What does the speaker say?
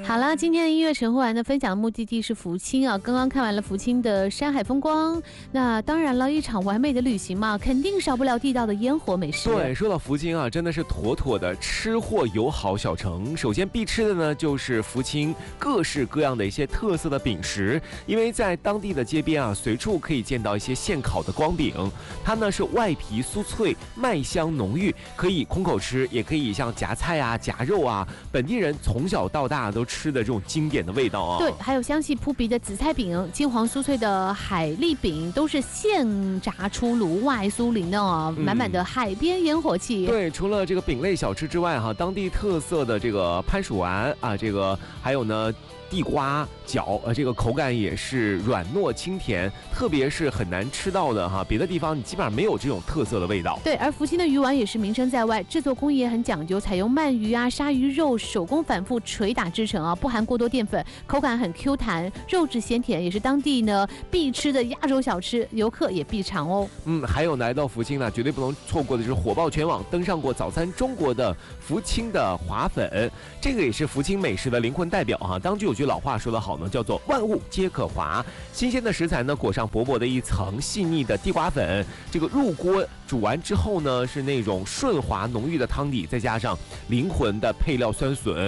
好了，今天的音乐晨会完的分享的目的地是福清啊，刚刚看完了福清的山海风光，那当然了，一场完美的旅行嘛，肯定少不了地道的烟火美食。 对，说到福清啊，真的是妥妥的吃货友好小城。首先必吃的呢，就是福清各式各样的一些特色的饼食，因为在当地的街边啊，随处可以见到一些现烤的光饼，它呢是外皮酥脆，麦香浓郁，可以空口吃，也可以像夹菜啊、夹肉啊，本地人从小到大都吃的这种经典的味道啊。 对，还有香气扑鼻的紫菜饼、金黄酥脆的海蛎饼，都是现炸出炉外酥灵的哦，满满的海边烟火气。 对，除了这个饼类小吃之外，当地特色的这个番薯丸啊，这个还有呢。地瓜饺，这个口感也是软糯清甜，特别是很难吃到的别的地方你基本上没有这种特色的味道。 对，而福清的鱼丸也是名声在外，制作工艺也很讲究，采用鳗鱼啊、鲨鱼肉手工反复捶打制成啊，不含过多淀粉，口感很 Q 弹，肉质鲜甜，也是当地呢必吃的压轴小吃，游客也必尝哦。 还有来到福清呢，绝对不能错过的就是火爆全网登上过早餐中国的福清的滑粉，这个也是福清美食的灵魂代表当句有句老话说得好呢，叫做万物皆可滑。新鲜的食材呢，裹上薄薄的一层细腻的地瓜粉，这个入锅煮完之后呢，是那种顺滑浓郁的汤底，再加上灵魂的配料酸笋。